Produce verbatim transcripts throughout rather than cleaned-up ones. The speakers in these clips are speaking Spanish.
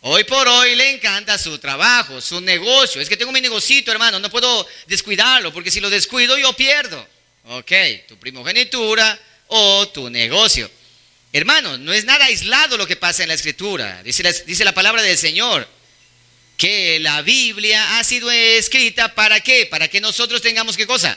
Hoy por hoy le encanta su trabajo, su negocio. Es que tengo mi negocito, hermano, no puedo descuidarlo, porque si lo descuido yo pierdo. Ok, tu primogenitura o tu negocio. Hermano, no es nada aislado lo que pasa en la Escritura. Dice la, dice la palabra del Señor que la Biblia ha sido escrita ¿para qué? Para que nosotros tengamos ¿qué cosa?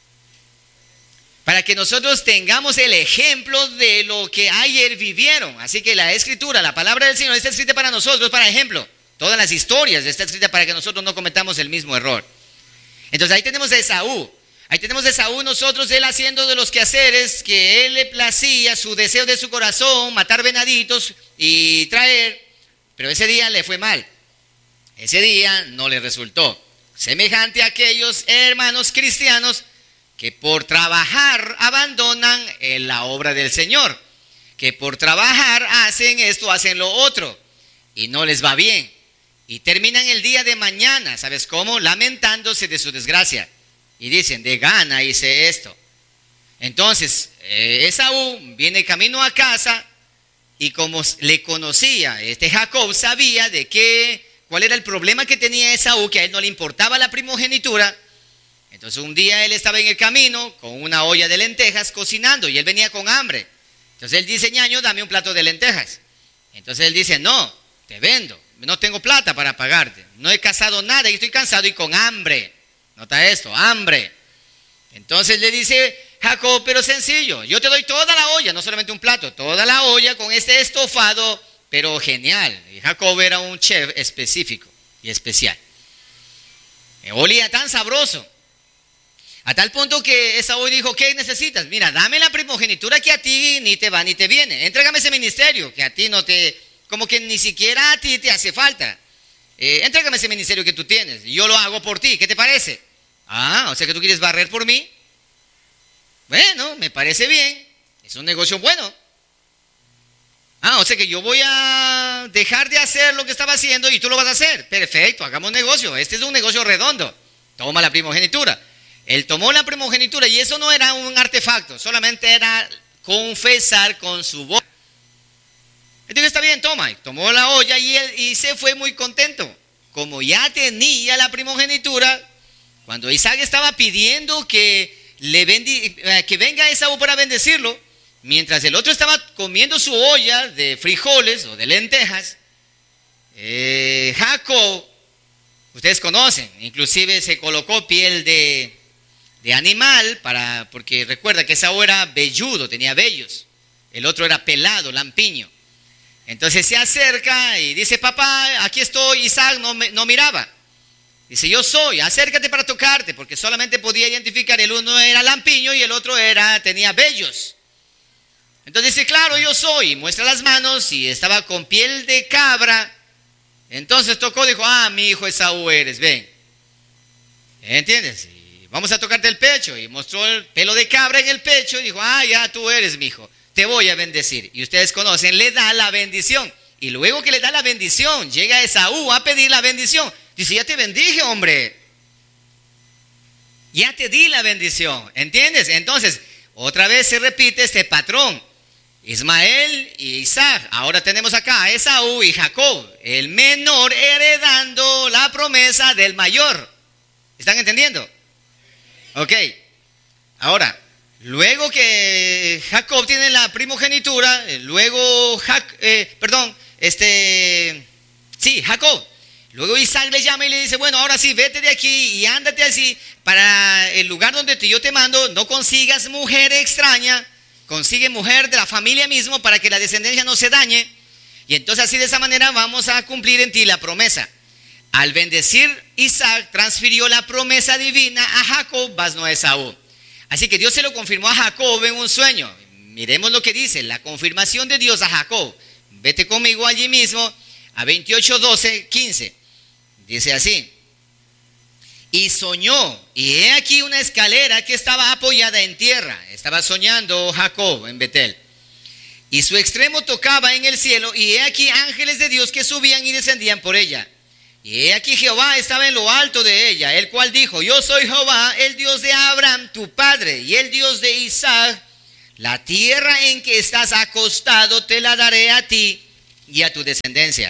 Para que nosotros tengamos el ejemplo de lo que ayer vivieron. Así que la Escritura, la palabra del Señor está escrita para nosotros, para ejemplo. Todas las historias están escritas para que nosotros no cometamos el mismo error. Entonces ahí tenemos a Esaú. Ahí tenemos a Esaú nosotros, él haciendo de los quehaceres que él le placía, su deseo de su corazón, matar venaditos y traer. Pero ese día le fue mal. Ese día no le resultó. Semejante a aquellos hermanos cristianos que por trabajar abandonan la obra del Señor, que por trabajar hacen esto, hacen lo otro, y no les va bien, y terminan el día de mañana, ¿sabes cómo? Lamentándose de su desgracia, y dicen, de gana hice esto. Entonces, eh, Esaú viene camino a casa, y como le conocía, este Jacob sabía de qué, cuál era el problema que tenía Esaú, que a él no le importaba la primogenitura. Entonces un día él estaba en el camino con una olla de lentejas cocinando y él venía con hambre. Entonces él dice, ñaño, dame un plato de lentejas. Entonces él dice, no, te vendo, no tengo plata para pagarte. No he cazado nada y estoy cansado y con hambre. Nota esto, hambre. Entonces le dice Jacob, pero sencillo, yo te doy toda la olla, no solamente un plato, toda la olla con este estofado, pero genial. Y Jacob era un chef específico y especial. Me olía tan sabroso. A tal punto que Esaú dijo, ¿qué necesitas? Mira, dame la primogenitura que a ti ni te va ni te viene. Entrégame ese ministerio que a ti no te, como que ni siquiera a ti te hace falta. Eh, entrégame ese ministerio que tú tienes. Yo lo hago por ti. ¿Qué te parece? Ah, o sea que tú quieres barrer por mí. Bueno, me parece bien. Es un negocio bueno. Ah, o sea que yo voy a dejar de hacer lo que estaba haciendo y tú lo vas a hacer. Perfecto, hagamos negocio. Este es un negocio redondo. Toma la primogenitura. Él tomó la primogenitura y eso no era un artefacto, solamente era confesar con su boca. Entonces está bien, toma. Tomó la olla y, él, y se fue muy contento. Como ya tenía la primogenitura, cuando Isaac estaba pidiendo que, le bendi, que venga Esaú para bendecirlo, mientras el otro estaba comiendo su olla de frijoles o de lentejas, eh, Jacob, ustedes conocen, inclusive se colocó piel de... de animal, para, porque recuerda que Esaú era velludo, tenía vellos, el otro era pelado, lampiño. Entonces se acerca y dice, papá, aquí estoy. Isaac no, me, no miraba, dice, yo soy, acércate para tocarte, porque solamente podía identificar, el uno era lampiño y el otro era, tenía vellos. Entonces dice, claro, yo soy, y muestra las manos y estaba con piel de cabra. Entonces tocó, dijo, ah, mi hijo Esaú eres, ven. ¿Entiendes? Vamos a tocarte el pecho, y mostró el pelo de cabra en el pecho y dijo, ah, ya tú eres mi hijo, te voy a bendecir. Y ustedes conocen, le da la bendición. Y luego que le da la bendición, llega Esaú a pedir la bendición. Dice, ya te bendije, hombre. Ya te di la bendición, ¿entiendes? Entonces, otra vez se repite este patrón. Ismael y Isaac. Ahora tenemos acá a Esaú y Jacob, el menor heredando la promesa del mayor. ¿Están entendiendo? Ok, ahora, luego que Jacob tiene la primogenitura, luego, Jac, eh, perdón, este, sí, Jacob, luego Isaac le llama y le dice, bueno, ahora sí, vete de aquí y ándate así, para el lugar donde te, yo te mando, no consigas mujer extraña, consigue mujer de la familia mismo para que la descendencia no se dañe, y entonces así de esa manera vamos a cumplir en ti la promesa. Al bendecir, Isaac transfirió la promesa divina a Jacob, más no a Esaú. Así que Dios se lo confirmó a Jacob en un sueño. Miremos lo que dice, la confirmación de Dios a Jacob. Vete conmigo allí mismo, a veintiocho, doce, quince. Dice así. Y soñó, y he aquí una escalera que estaba apoyada en tierra. Estaba soñando Jacob en Betel. Y su extremo tocaba en el cielo, y he aquí ángeles de Dios que subían y descendían por ella. Y he aquí Jehová estaba en lo alto de ella, el cual dijo, yo soy Jehová, el Dios de Abraham, tu padre, y el Dios de Isaac. La tierra en que estás acostado te la daré a ti y a tu descendencia.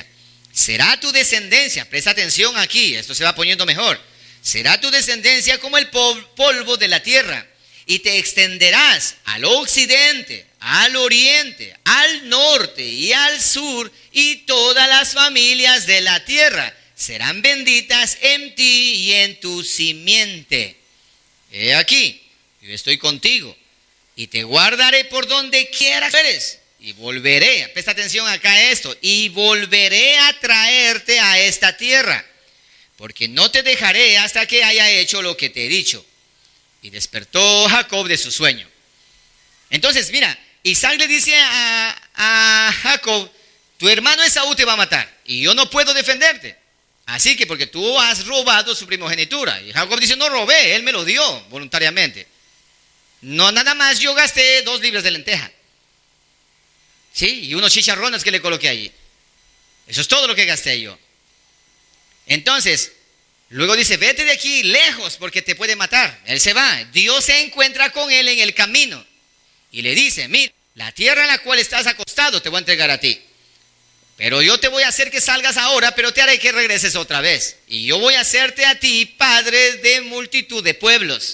será tu descendencia, presta atención aquí, esto se va poniendo mejor, será tu descendencia como el polvo de la tierra, y te extenderás al occidente, al oriente, al norte y al sur, y todas las familias de la tierra serán benditas en ti y en tu simiente. He aquí, yo estoy contigo, y te guardaré por donde quieras eres, y volveré, presta atención acá a esto, y volveré a traerte a esta tierra, porque no te dejaré hasta que haya hecho lo que te he dicho. Y despertó Jacob de su sueño. Entonces, mira, Isaac le dice a, a Jacob, tu hermano Esaú te va a matar, y yo no puedo defenderte. Así que porque tú has robado su primogenitura. Y Jacob dice, no robé, él me lo dio voluntariamente. No, nada más yo gasté dos libras de lenteja. Sí, y unos chicharrones que le coloqué allí. Eso es todo lo que gasté yo. Entonces, luego dice, vete de aquí lejos porque te puede matar. Él se va. Dios se encuentra con él en el camino. Y le dice, mira, la tierra en la cual estás acostado te voy a entregar a ti. Pero yo te voy a hacer que salgas ahora, pero te haré que regreses otra vez. Y yo voy a hacerte a ti padre de multitud de pueblos.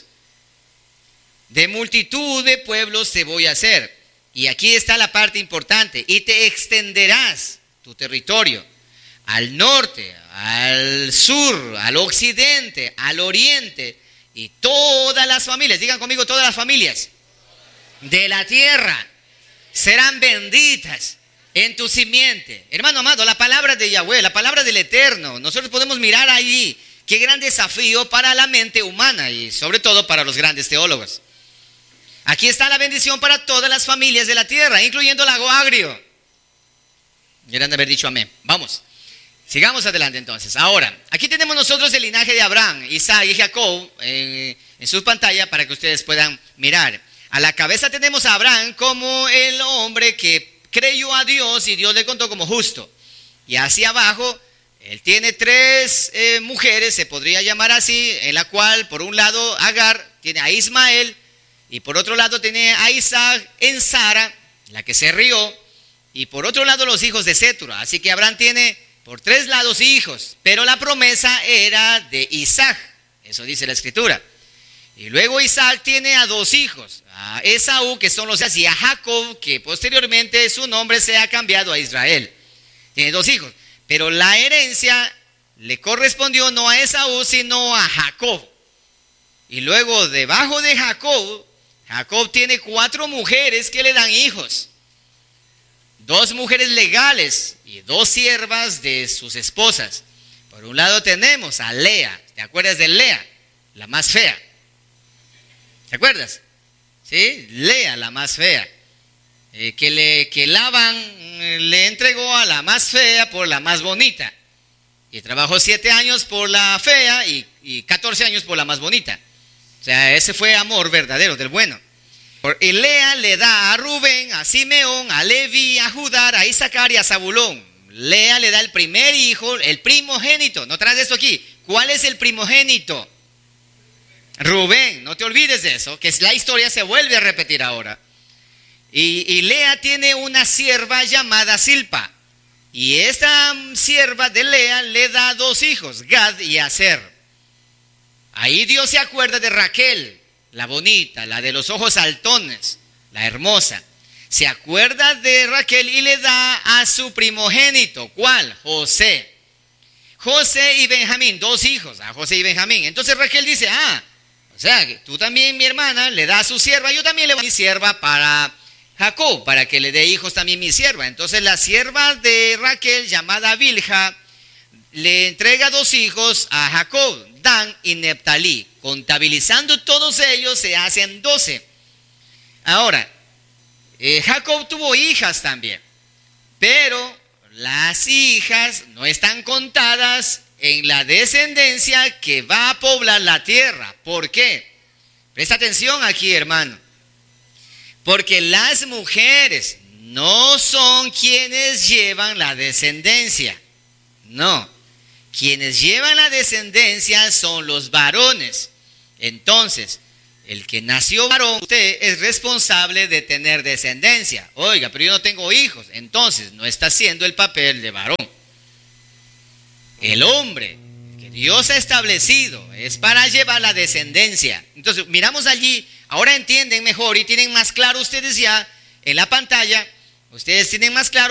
De multitud de pueblos te voy a hacer. Y aquí está la parte importante. Y te extenderás tu territorio al norte, al sur, al occidente, al oriente. Y todas las familias, digan conmigo, todas las familias de la tierra serán benditas en tu simiente. Hermano amado, la palabra de Yahweh, la palabra del Eterno, nosotros podemos mirar allí. Qué gran desafío para la mente humana y sobre todo para los grandes teólogos. Aquí está la bendición para todas las familias de la tierra, incluyendo el lago Agrio. Deberían de haber dicho amén. Vamos, sigamos adelante entonces. Ahora, aquí tenemos nosotros el linaje de Abraham, Isaac y Jacob en, en su pantalla para que ustedes puedan mirar. A la cabeza tenemos a Abraham como el hombre que creyó a Dios y Dios le contó como justo. Y hacia abajo, él tiene tres eh, mujeres, se podría llamar así, en la cual por un lado Agar tiene a Ismael, y por otro lado tiene a Isaac en Sara, la que se rió, y por otro lado los hijos de Cetura. Así que Abraham tiene por tres lados hijos, pero la promesa era de Isaac, eso dice la escritura. Y luego Isaac tiene a dos hijos, a Esaú, que son los hijos, y a Jacob, que posteriormente su nombre se ha cambiado a Israel. Tiene dos hijos, pero la herencia le correspondió no a Esaú, sino a Jacob. Y luego debajo de Jacob, Jacob tiene cuatro mujeres que le dan hijos. Dos mujeres legales y dos siervas de sus esposas. Por un lado tenemos a Lea. ¿Te acuerdas de Lea? La más fea. ¿Te acuerdas? ¿Sí? Lea, la más fea. Eh, que, le, que Labán eh, le entregó a la más fea por la más bonita. Y trabajó siete años por la fea y, y catorce años por la más bonita. O sea, ese fue amor verdadero, del bueno. Y Lea le da a Rubén, a Simeón, a Leví, a Judá, a Isaacar y a Zabulón. Lea le da el primer hijo, el primogénito. No traes esto aquí. ¿Cuál es el primogénito? Rubén, no te olvides de eso, que la historia se vuelve a repetir ahora. Y, y Lea tiene una sierva llamada Silpa. Y esta sierva de Lea le da dos hijos, Gad y Aser. Ahí Dios se acuerda de Raquel, la bonita, la de los ojos saltones, la hermosa. Se acuerda de Raquel y le da a su primogénito. ¿Cuál? José. José y Benjamín, dos hijos, a José y Benjamín. Entonces Raquel dice, ah, o sea, que tú también, mi hermana, le das a su sierva, yo también le voy a mi sierva para Jacob, para que le dé hijos también mi sierva. Entonces la sierva de Raquel, llamada Bilha, le entrega dos hijos a Jacob, Dan y Neptalí. Contabilizando todos ellos se hacen doce. Ahora, eh, Jacob tuvo hijas también, pero las hijas no están contadas en la descendencia que va a poblar la tierra. ¿Por qué? Presta atención aquí, hermano. Porque las mujeres no son quienes llevan la descendencia. No. Quienes llevan la descendencia son los varones. Entonces, el que nació varón, usted es responsable de tener descendencia. Oiga, pero yo no tengo hijos. Entonces, no está haciendo el papel de varón. El hombre que Dios ha establecido es para llevar la descendencia. Entonces, miramos allí, ahora entienden mejor y tienen más claro ustedes ya en la pantalla, ustedes tienen más claro